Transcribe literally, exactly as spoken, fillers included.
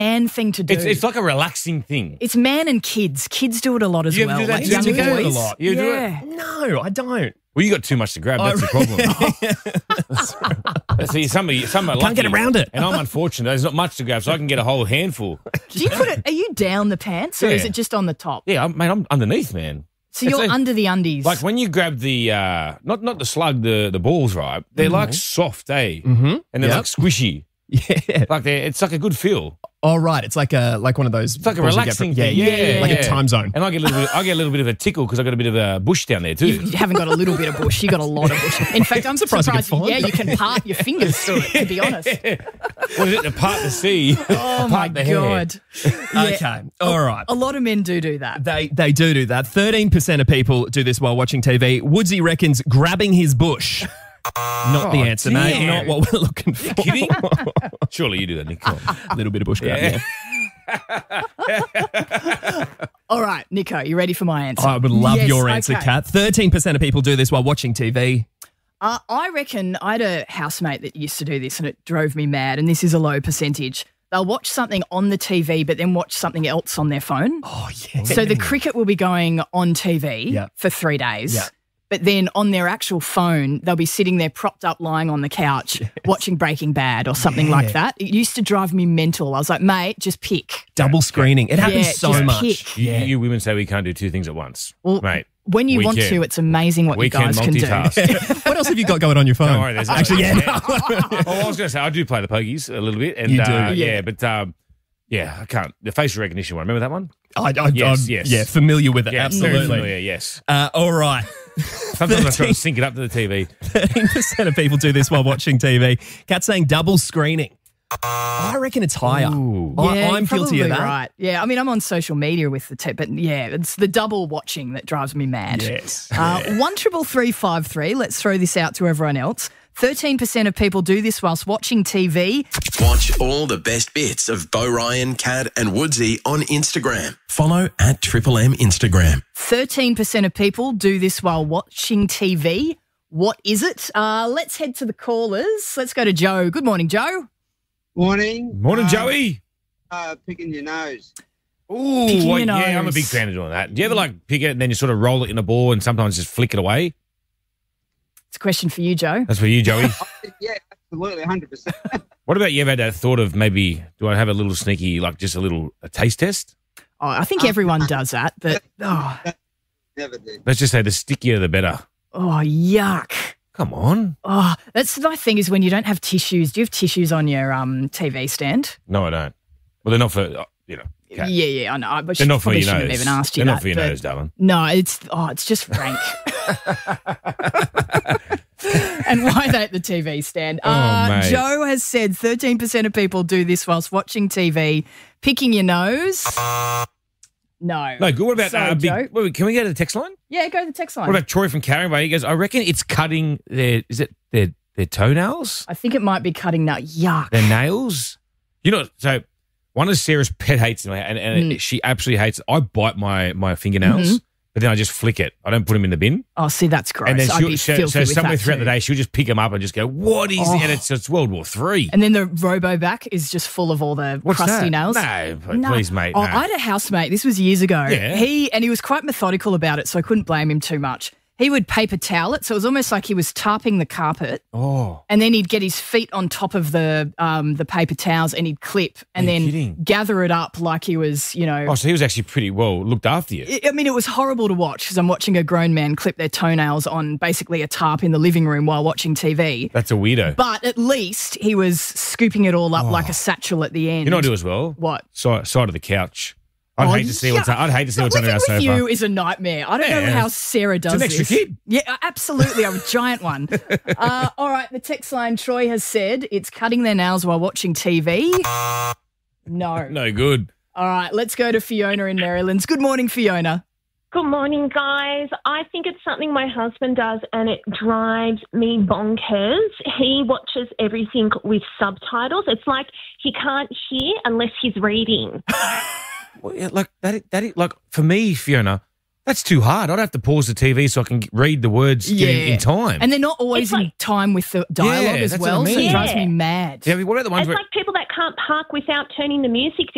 man thing to do. It's, it's like a relaxing thing. It's man and kids. Kids do it a lot as You ever well. do that like to young your boys. boys? A lot. You do yeah. it? No, I don't. Well, you got too much to grab. That's the problem. See, some are, some are Can't lucky, get around it. and I'm unfortunate. There's not much to grab, so I can get a whole handful. Do you put it? Are you down the pants or Yeah. is it just on the top? Yeah, I'm, mate, I'm underneath, man. So It's you're a- under the undies. Like when you grab the uh, not not the slug, the the balls, right? They're like soft, eh? Mm-hmm. And they're Yep. like squishy. Yeah. Like they, it's like a good feel. Oh, right. It's like a like one of those. It's like a balls you get relaxing from- thing. Yeah, Yeah, like yeah. a time zone. And I get a little bit, I get a little bit of a tickle because I got a bit of a bush down there too. You, you haven't got a little bit of bush. You got a lot of bush. In fact, I'm Surprised surprised. you could yeah, find you can part your fingers through it. To be honest. What is it? The part the sea. Oh my the hair. god. Yeah. Okay. All right. A lot of men do do that. They they do do that. thirteen percent of people do this while watching T V. Woodsy reckons grabbing his bush. Not the Oh, answer, mate. damn. Not what we're looking for. Kidding? Surely you do that, Nick. Come on. A little bit of bush grab, yeah. All right, Nico, you ready for my answer? I would love Yes, your answer, okay. Kat. thirteen percent of people do this while watching T V. Uh, I reckon I had a housemate that used to do this and it drove me mad, and this is a low percentage. They'll watch something on the T V but then watch something else on their phone. Oh, yeah. So the cricket will be going on T V Yeah. for three days. Yeah. But then on their actual phone, they'll be sitting there propped up, lying on the couch, watching Breaking Bad or something Yeah. like that. It used to drive me mental. I was like, mate, just pick. Double screening. It happens Yeah, so just much. pick. You, you women say we can't do two things at once, Well, mate. When you we want can. to, it's amazing what We you guys can can, do. multitask. What else have you got going on your phone? Don't worry, there's Actually, yeah. Oh, I was going to say I do play the pokies a little bit, and You do. uh, Yeah. yeah, but um, yeah, I can't. The facial recognition one. Remember that one? I, I, Yes, I'm, yes. Yeah, familiar with it. Yeah, absolutely. very familiar, yes. Uh, all right. Sometimes I try to sync it up to the T V. thirteen percent of people do this while watching T V. Kat's saying double screening. I reckon it's higher. Ooh. I, Yeah, I'm you're guilty of probably that. Right. Yeah, I mean, I'm on social media with the tip, but yeah, it's the double watching that drives me mad. Yes. Uh, one triple three five three. Let's throw this out to everyone else. Thirteen percent of people do this whilst watching T V. Watch all the best bits of Bo Ryan, Kat and Woodsy on Instagram. Follow at Triple M Instagram. Thirteen percent of people do this while watching T V. What is it? Uh, let's head to the callers. Let's go to Joe. Good morning, Joe. Morning. Morning, Uh, Joey. Uh, picking your nose. Ooh, Picking well, your yeah, I'm a nose. big fan of doing that. Do you ever like pick it and then you sort of roll it in a ball and sometimes just flick it away? It's a question for you, Joe. That's for you, Joey. Yeah, absolutely, one hundred percent. What about you ever had that thought of maybe, do I have a little sneaky, like just a little a taste test? Oh, I think everyone does that, but oh, Never did. Let's just say the stickier the better. oh, yuck. Come on. Oh, that's my thing is when you don't have tissues. Do you have tissues on your um, T V stand? No, I don't. Well, they're not for, uh, you know. Kat. Yeah, yeah, I know. But They're not for probably your shouldn't nose. have even asked you They're that. not for your but- nose, darling. No, it's oh, it's just rank. And why they at the T V stand? Oh, uh, mate. Joe has said thirteen percent of people do this whilst watching T V. Picking your nose? No. No, good. What about, Sorry, uh, big, Joe. wait, can we go to the text line? Yeah, go to the text line. What about Troy from Carringway? He goes, I reckon it's cutting their, is it their, their toenails? I think it might be cutting nut. Yuck. Their nails? You know, so one of Sarah's pet hates them, and, and Mm. she absolutely hates it. I bite my, my fingernails, Mhm. but then I just flick it. I don't put them in the bin. Oh, see, that's gross. And then I'd she'll, be so, filthy so with somewhere that throughout too. the day, she'll just pick them up and just go, what is Oh. it? And it's, it's World War Three. And then the Roboback is just full of all the What's crusty that? nails. No, p- No. please, mate. Oh, no. I had a housemate. This was years ago. Yeah. He and he was quite methodical about it, so I couldn't blame him too much. He would paper towel it, so it was almost like he was tarping the carpet, oh, and then he'd get his feet on top of the um, the paper towels, and he'd clip, and Are you then kidding? gather it up like he was, you know. oh, so he was actually pretty well looked after you. I I mean, it was horrible to watch because I'm watching a grown man clip their toenails on basically a tarp in the living room while watching T V. That's a weirdo. But at least he was scooping it all up like a satchel at the end. You know what I do as well? What? Side, side of the couch. I'd Oh, hate to see what's. yeah. I'd hate to see what's under Living our with sofa. you is a nightmare. I don't know Yeah. how Sarah does an extra this. kid. Yeah, absolutely, a giant one. Uh, all right, the text line Troy has said it's cutting their nails while watching T V. No. No good. All right, let's go to Fiona in Maryland's. Good morning, Fiona. Good morning, guys. I think it's something my husband does and it drives me bonkers. He watches everything with subtitles. It's like he can't hear unless he's reading. Well, yeah, like that. That like for me, Fiona, that's too hard. I'd have to pause the T V so I can read the words in- in, time. And they're not always It's in like- time with the dialogue Yeah, as that's what I well, so it mean. drives Yeah. me mad. yeah, I mean, what about the ones It's where? like people that can't park without turning the music